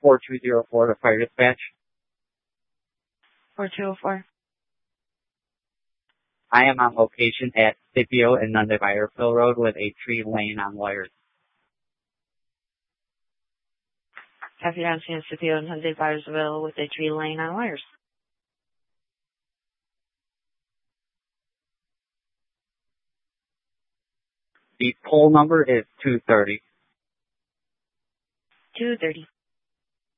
4204 to fire dispatch. 4204. I am on location at Scipio and Nunde Byerville Road with a tree laying on wires. Copy down to Scipio and Hyundai Byerville with a tree laying on wires. The pole number is 230. 230.